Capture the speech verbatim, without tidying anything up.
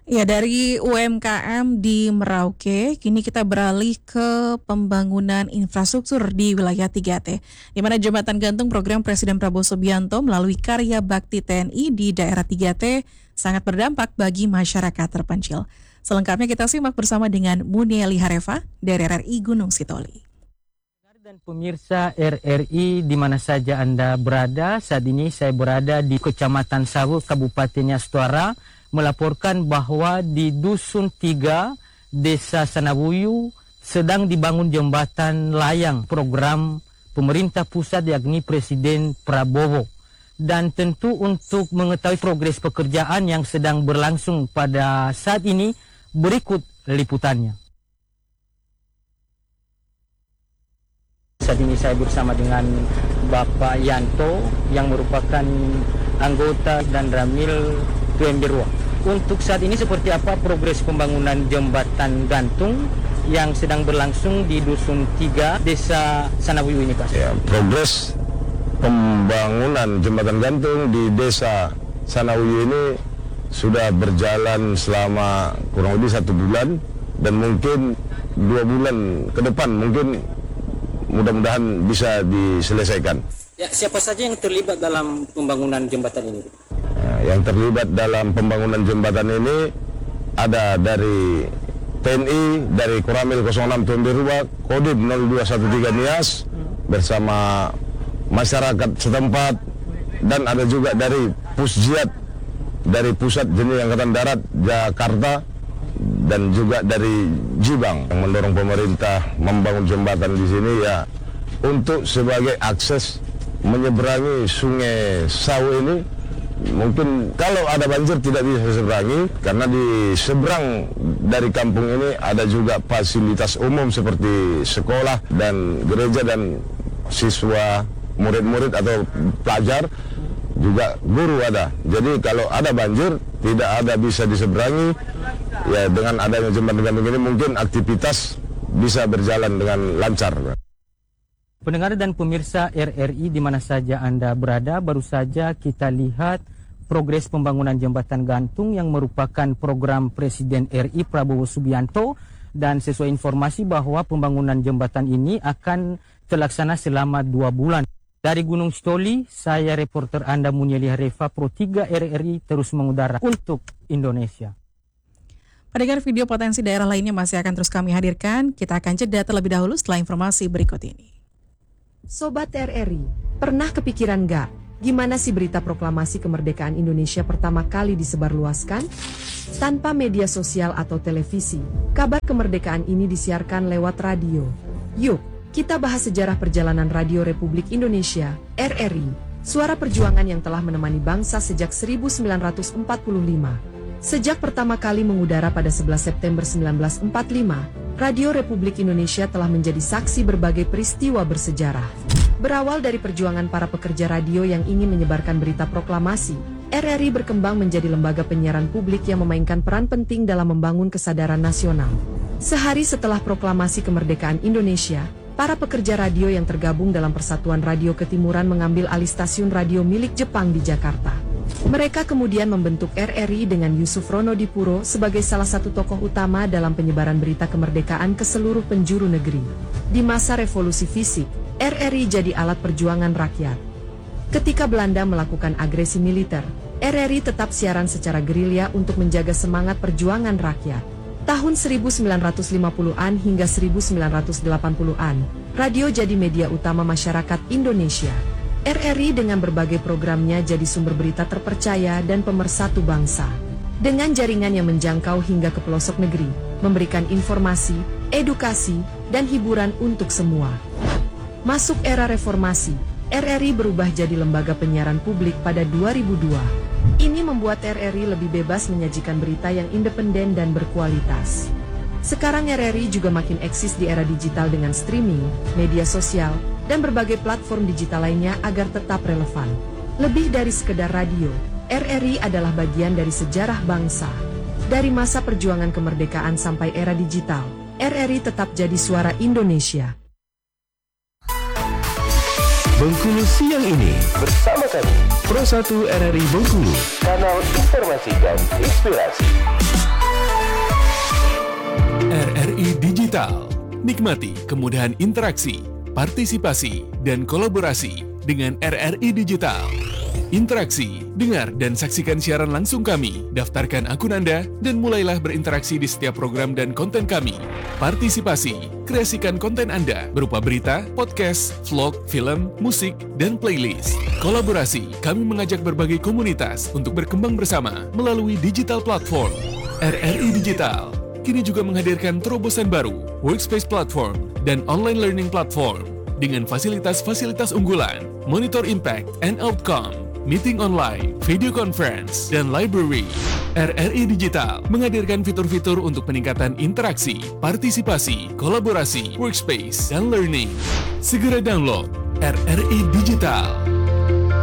Ya, dari U M K M di Merauke, kini kita beralih ke pembangunan infrastruktur di wilayah tiga T, di mana Jembatan Gantung program Presiden Prabowo Subianto melalui karya bakti T N I di daerah tiga T sangat berdampak bagi masyarakat terpencil. Selengkapnya kita simak bersama dengan Munieli Harefa dari R R I Gunung Sitoli. Dan pemirsa R R I di mana saja Anda berada, saat ini saya berada di Kecamatan Sawu, Kabupaten Astuara, melaporkan bahwa di Dusun tiga, Desa Sanawuyu, sedang dibangun jembatan layang program pemerintah pusat yakni Presiden Prabowo. Dan tentu untuk mengetahui progres pekerjaan yang sedang berlangsung pada saat ini, berikut liputannya. Saat ini saya bersama dengan Bapak Yanto yang merupakan anggota dan Ramil T M B R W A. Untuk saat ini seperti apa progres pembangunan jembatan gantung yang sedang berlangsung di Dusun tiga, Desa Sanawuyu ini, Pak? Ya, progres pembangunan jembatan gantung di Desa Sanawuyu ini sudah berjalan selama kurang lebih satu bulan dan mungkin dua bulan ke depan mungkin mudah-mudahan bisa diselesaikan. Ya, siapa saja yang terlibat dalam pembangunan jembatan ini? Nah, yang terlibat dalam pembangunan jembatan ini ada dari T N I, dari Koramil nol enam T M B R W A, Kodim nol dua satu tiga Nias bersama masyarakat setempat, dan ada juga dari Pusjiat, dari Pusat Jenis Angkatan Darat Jakarta, dan juga dari Jibang yang mendorong pemerintah membangun jembatan di sini ya untuk sebagai akses menyeberangi Sungai Sawu ini. Mungkin kalau ada banjir tidak bisa diseberangi karena di seberang dari kampung ini ada juga fasilitas umum seperti sekolah dan gereja dan siswa, murid-murid atau pelajar, juga guru ada. Jadi kalau ada banjir tidak ada bisa diseberangi. Ya, dengan adanya jembatan gantung ini mungkin aktivitas bisa berjalan dengan lancar. Pendengar dan pemirsa R R I di mana saja Anda berada, baru saja kita lihat progres pembangunan jembatan gantung yang merupakan program Presiden R I Prabowo Subianto, dan sesuai informasi bahwa pembangunan jembatan ini akan terlaksana selama dua bulan. Dari Gunung Sitoli, saya reporter Anda Munieli Harefa, Pro tiga R R I terus mengudara untuk Indonesia. Pendengar, video potensi daerah lainnya masih akan terus kami hadirkan. Kita akan jeda terlebih dahulu setelah informasi berikut ini. Sobat R R I, pernah kepikiran gak gimana sih berita proklamasi kemerdekaan Indonesia pertama kali disebarluaskan? Tanpa media sosial atau televisi, kabar kemerdekaan ini disiarkan lewat radio. Yuk, kita bahas sejarah perjalanan Radio Republik Indonesia, R R I, suara perjuangan yang telah menemani bangsa sejak seribu sembilan ratus empat puluh lima. Sejak pertama kali mengudara pada sebelas September seribu sembilan ratus empat puluh lima, Radio Republik Indonesia telah menjadi saksi berbagai peristiwa bersejarah. Berawal dari perjuangan para pekerja radio yang ingin menyebarkan berita proklamasi, R R I berkembang menjadi lembaga penyiaran publik yang memainkan peran penting dalam membangun kesadaran nasional. Sehari setelah proklamasi kemerdekaan Indonesia, para pekerja radio yang tergabung dalam Persatuan Radio Ketimuran mengambil alih stasiun radio milik Jepang di Jakarta. Mereka kemudian membentuk R R I dengan Yusuf Ronodipuro sebagai salah satu tokoh utama dalam penyebaran berita kemerdekaan ke seluruh penjuru negeri. Di masa revolusi fisik, R R I jadi alat perjuangan rakyat. Ketika Belanda melakukan agresi militer, R R I tetap siaran secara gerilya untuk menjaga semangat perjuangan rakyat. Tahun seribu sembilan ratus lima puluhan hingga seribu sembilan ratus delapan puluhan, radio jadi media utama masyarakat Indonesia. R R I dengan berbagai programnya jadi sumber berita terpercaya dan pemersatu bangsa. Dengan jaringan yang menjangkau hingga ke pelosok negeri, memberikan informasi, edukasi, dan hiburan untuk semua. Masuk era reformasi, R R I berubah jadi lembaga penyiaran publik pada dua ribu dua. Ini membuat R R I lebih bebas menyajikan berita yang independen dan berkualitas. Sekarang R R I juga makin eksis di era digital dengan streaming, media sosial, dan berbagai platform digital lainnya agar tetap relevan. Lebih dari sekedar radio, R R I adalah bagian dari sejarah bangsa. Dari masa perjuangan kemerdekaan sampai era digital, R R I tetap jadi suara Indonesia. Bengkulu siang ini bersama kami Pro satu R R I Bengkulu, kanal informasi dan inspirasi. R R I Digital, nikmati kemudahan interaksi, partisipasi, dan kolaborasi dengan R R I Digital. Interaksi, dengar dan saksikan siaran langsung kami, daftarkan akun Anda, dan mulailah berinteraksi di setiap program dan konten kami. Partisipasi, kreasikan konten Anda berupa berita, podcast, vlog, film, musik, dan playlist. Kolaborasi, kami mengajak berbagai komunitas untuk berkembang bersama melalui digital platform. R R I Digital kini juga menghadirkan terobosan baru, workspace platform, dan online learning platform dengan fasilitas-fasilitas unggulan, monitor impact and outcome, meeting online, video conference, dan library. R R I Digital menghadirkan fitur-fitur untuk peningkatan interaksi, partisipasi, kolaborasi, workspace, dan learning. Segera download R R I Digital.